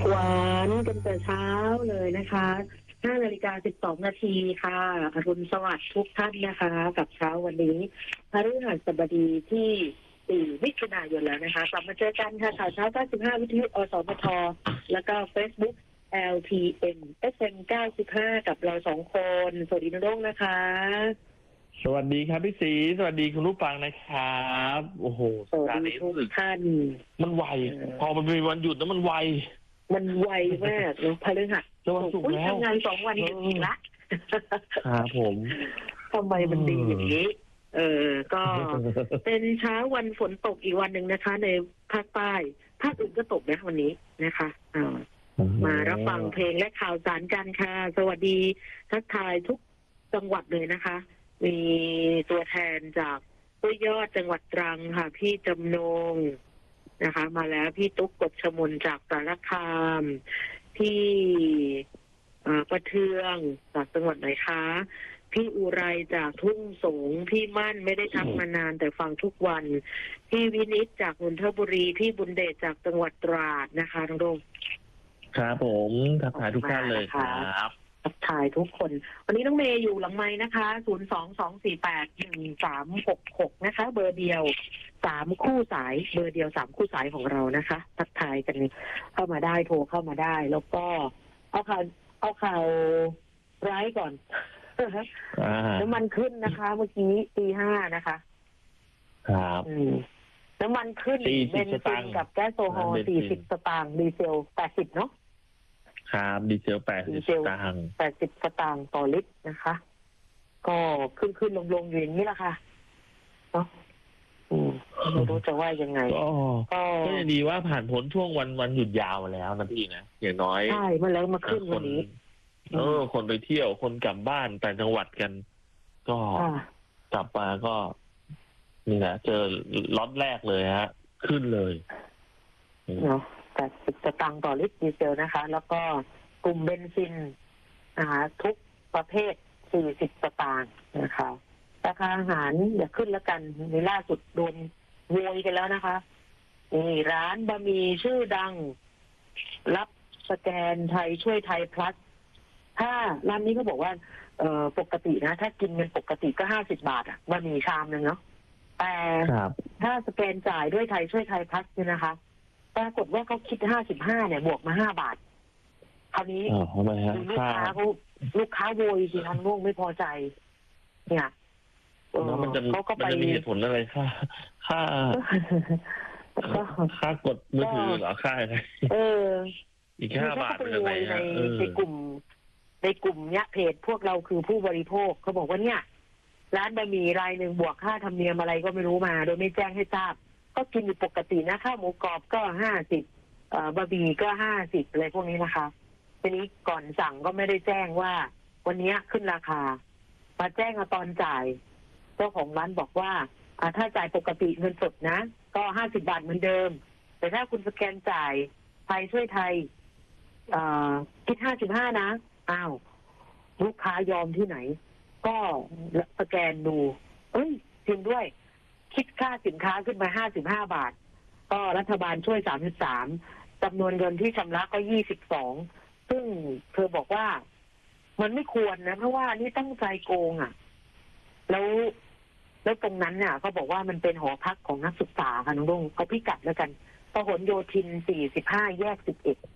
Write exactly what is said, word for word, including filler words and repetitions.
หวานกันแต่เช้าเลยนะคะห้านาฬิกาสิบสองนาทีค่ะอรุณสวัสดิ์ทุกท่านนะคะกับเช้าวันนี้พฤหัสบดีที่สี่มิถุนายนแล้วนะคะกลับมาเจอกันค่ะข่าวเช้าเก้าสิบห้าวิทยุอสมทแล้วก็ Facebook แอล ที เอ็ม เอฟ เอ็ม เก้าสิบห้ากับเราสองคนสวัสดีน้องนะคะสวัสดีครับพี่ศรีสวัสดีคุณผู้ฟังนะครับโอ้โหสวัสดีทุกท่านมันไวพอมันมีวันหยุดแล้วมันไวมันไวมากเนาะพฤหัสจะวันศุกร์แล้วทำงานสองวันอีกละครับผมทำไมมันดีอย่างนี้เออก็เป็นเช้าวันฝนตกอีกวันหนึ่งนะคะ ในภาคใต้ภาคอื่นก็ตกนะวันนี้นะคะอ่ามารับฟังเพลงและข่าวสารกันค่ะสวัสดีทักทายทุกจังหวัดเลยนะคะมีตัวแทนจากห้วยยอดจังหวัดตรังค่ะพี่จำนงนะคะมาแล้วพี่ตุ๊กกฎชมนจากสารคามพี่ประเทืองจากจังหวัดไหนคะพี่อุไรจากทุ่งสงพี่มั่นไม่ได้ทักมานานแต่ฟังทุกวันพี่วินิจจากนนทบุรีพี่บุญเดชจากจังหวัดตราดนะคะทั้งโรงครับผมทักทายทุกท่านเลยครับทักทายทุกคนวันนี้น้องเมย์อยู่หลังไม้นะคะศูนย์ สอง สอง สี่ แปด หนึ่ง สาม หก หกนะคะเบอร์เดียวสามคู่สายเบอร์เดียวสามคู่สายของเรานะคะทักทายกันเข้ามาได้โทรเข้ามาได้แล้วก็เอาข่าวเอาข่าวร้ายก่อนน้ำมันขึ้นนะคะเมื่อกี้ตีห้านะคะครับน้ำมันขึ้นเบนซินกับแก๊สโซฮอล์สี่สิบสตางค์ดีเซลแปดสิบเนาะครับดีเซลแปดสิบสตางค์แปดสิบสตางค์ต่อลิตรนะคะก็ขึ้นขึ้นลงลงอยู่อย่างนี้แหละค่ะเนาะไม่รู้จะว่ายังไงก็ก็ยังดีว่าผ่านพ้นช่วงวันวันหยุดยาวมาแล้วนะพี่นะอย่างน้อยใช่มาแล้วมาขึ้นวันนี้เออคนไปเที่ยวคนกลับบ้านแต่จังหวัดกันก็กลับมาก็นี่แหละเจอล็อตแรกเลยฮะขึ้นเลยเนาะแปดสิบสตางค์ต่อลิตรดีเซลนะคะแล้วก็กลุ่มเบนซินนะคะทุกประเภทสี่สิบสตางค์นะคะราคาอาหารอย่าขึ้นแล้วกันในล่าสุดโดนโวยกันแล้วนะคะนี่ร้านบะหมี่ชื่อดังรับสแกนไทยช่วยไทยพลัสถ้าร้านนี้ก็บอกว่าเอ่อปกตินะถ้ากินเงินปกติก็ห้าสิบบาทอ่ะบะหมี่ชามนึงเนาะแต่ถ้าสแกนจ่ายด้วยไทยช่วยไทยพลัสเนี่ยนะคะปรากฏว่าเขาคิดห้าสิบห้าเนี่ยบวกมาห้าบาทคราวนี้ลูกค้าเขาลูกค้าโวยสิทางลูกไม่พอใจเนี่ยเขาก็ไปมีเหตุผลอะไรค่าค่าค่ากดมือถือเหรอค่าอะไรเอออีกห้าบาทเป็นอะไรในในกลุ่มในกลุ่มเนี้ยเพจพวกเราคือผู้บริโภคเขาบอกว่าเนี่ยร้านบะหมี่รายหนึ่งบวกค่าธรรมเนียมอะไรก็ไม่รู้มาโดยไม่แจ้งให้ทราบก็กินอยู่ปกตินะข้าวหมูกรอบก็ห้าสิบบะหมี่ก็ห้าสิบอะไรพวกนี้นะคะทีนี้ก่อนสั่งก็ไม่ได้แจ้งว่าวันนี้ขึ้นราคามาแจ้งตอนจ่ายเจ้าของร้านบอกว่าถ้าจ่ายปกติเงินสดนะก็ห้าสิบบาทเหมือนเดิมแต่ถ้าคุณสแกนจ่ายไทยช่วยไทยคิดห้าสิบห้านะอ้าวลูกค้ายอมที่ไหนก็สแกนดูเอ้ยจริงด้วยคิดค่าสินค้าขึ้นมาห้าสิบห้าบาทก็รัฐบาลช่วยสามสิบสามจำนวนเงินที่ชำระก็ยี่สิบสองซึ่งเธอบอกว่ามันไม่ควรนะเพราะว่านี่ตั้งใจโกงอ่ะแล้วแล้วตรงนั้นเนี่ยเขาบอกว่ามันเป็นหอพักของนักศึกษาค่ะน้องรุ่งเขาพิกัดแล้วกันพหลโยธินสี่สิบห้าแยกสิบเอ็ด